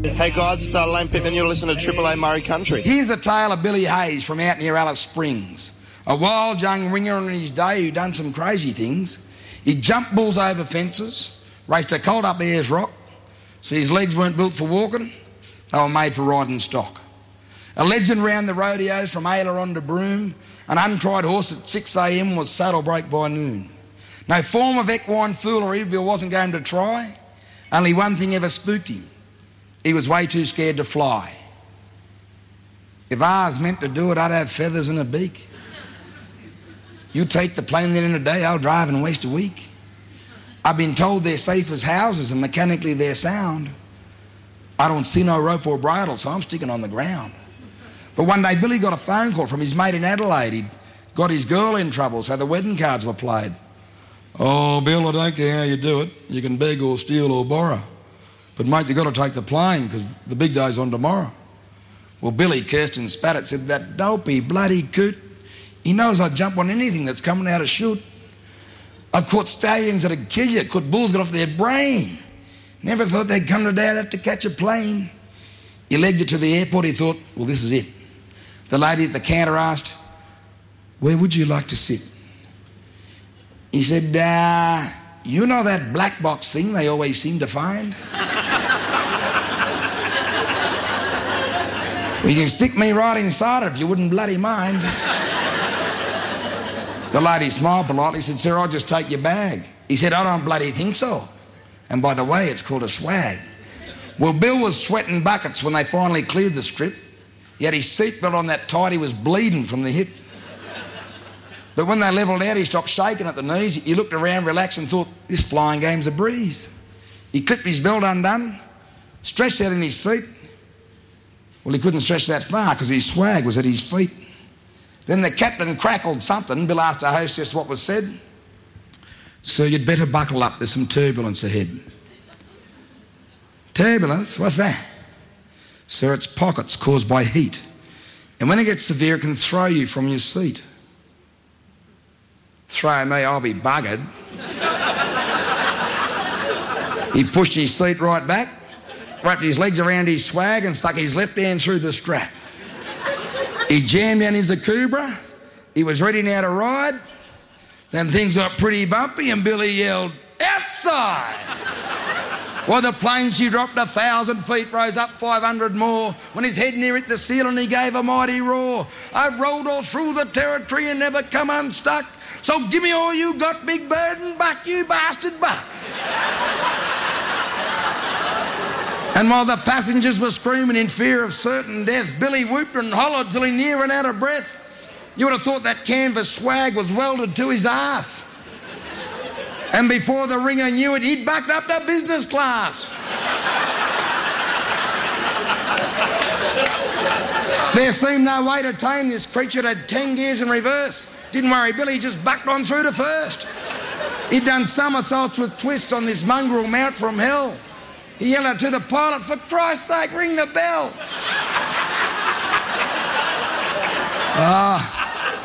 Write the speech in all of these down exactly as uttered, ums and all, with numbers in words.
Hey guys, it's uh, Lane Pittman. You're listening to Triple A Murray Country. Here's a tale of Billy Hayes from out near Alice Springs. A wild young ringer in his day who done some crazy things. He jumped bulls over fences, raced a colt up Ayers Rock, so his legs weren't built for walking, they were made for riding stock. A legend round the rodeos from Aileron to Broome, an untried horse at six a m was saddle break by noon. No form of equine foolery Bill wasn't going to try. Only one thing ever spooked him. He was way too scared to fly. If I was meant to do it, I'd have feathers and a beak. You take the plane there in a day, I'll drive in West a week. I've been told they're safe as houses and mechanically they're sound. I don't see no rope or bridle, so I'm sticking on the ground. But one day Billy got a phone call from his mate in Adelaide. He'd got his girl in trouble, so the wedding cards were played. Oh, Bill, I don't care how you do it. You can beg or steal or borrow. But, mate, you've got to take the plane because the big day's on tomorrow. Well, Billy cursed and spat it, said, that dopey bloody coot. He knows I'd jump on anything that's coming out of chute. I've caught stallions that'd kill you, caught bulls get off their brain. Never thought they'd come today, I'd have to catch a plane. He legged it to the airport, he thought, well, this is it. The lady at the counter asked, where would you like to sit? He said, uh, you know that black box thing they always seem to find? Well, you can stick me right inside it if you wouldn't bloody mind. The lady smiled politely, said, sir, I'll just take your bag. He said, I don't bloody think so. And by the way, it's called a swag. Well, Bill was sweating buckets when they finally cleared the strip. He had his seatbelt on that tight, he was bleeding from the hip. But when they levelled out, he stopped shaking at the knees. He looked around, relaxed, and thought, this flying game's a breeze. He clipped his belt undone, stretched out in his seat. Well, he couldn't stretch that far because his swag was at his feet. Then the captain crackled something. Bill asked the hostess what was said. Sir, you'd better buckle up. There's some turbulence ahead. Turbulence? What's that? Sir, it's pockets caused by heat. And when it gets severe, it can throw you from your seat. Throw me, I'll be buggered. He pushed his seat right back, wrapped his legs around his swag and stuck his left hand through the strap. He jammed down his Akubra. He was ready now to ride. Then things got pretty bumpy and Billy yelled, outside! Well, the plane she dropped a thousand feet, rose up five hundred more. When his head near hit the ceiling, he gave a mighty roar. I've rolled all through the territory and never come unstuck. So give me all you got, big bird, and buck, you bastard buck. And while the passengers were screaming in fear of certain death, Billy whooped and hollered till he near ran out of breath. You would have thought that canvas swag was welded to his ass. And before the ringer knew it, he'd bucked up to business class. There seemed no way to tame this creature. It had ten gears in reverse. Didn't worry, Billy just bucked on through to first. He'd done somersaults with twists on this mongrel mount from hell. He yelled out to the pilot, for Christ's sake, ring the bell. Ah.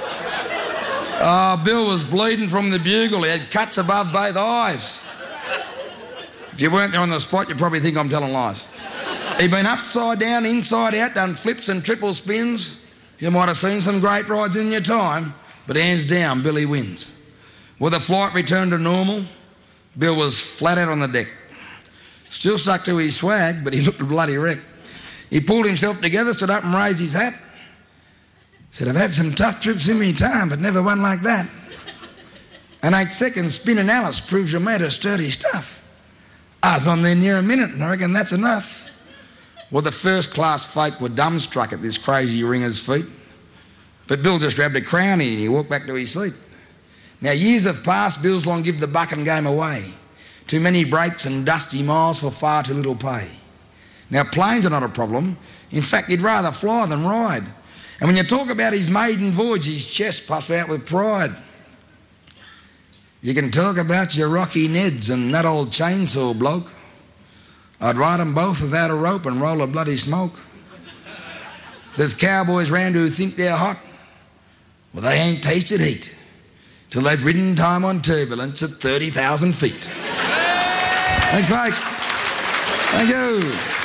Oh, Bill was bleeding from the bugle. He had cuts above both eyes. If you weren't there on the spot, you'd probably think I'm telling lies. He'd been upside down, inside out, done flips and triple spins. You might have seen some great rides in your time, but hands down, Billy wins. Well, the flight returned to normal. Bill was flat out on the deck. Still stuck to his swag, but he looked a bloody wreck. He pulled himself together, stood up and raised his hat. Said, I've had some tough trips in me time, but never one like that. An eight second spin in Alice proves you're made of sturdy stuff. I was on there near a minute, and I reckon that's enough. Well, the first class folk were dumbstruck at this crazy ringer's feat. But Bill just grabbed a crownie and he walked back to his seat. Now, years have passed, Bill's long give the bucking game away. Too many breaks and dusty miles for far too little pay. Now, planes are not a problem. In fact, he'd rather fly than ride. And when you talk about his maiden voyage, his chest puffs out with pride. You can talk about your Rocky Neds and that old chainsaw bloke. I'd ride them both without a rope and roll a bloody smoke. There's cowboys round who think they're hot. Well, they ain't tasted heat till they've ridden time on turbulence at thirty thousand feet. Thanks, folks. Thank you.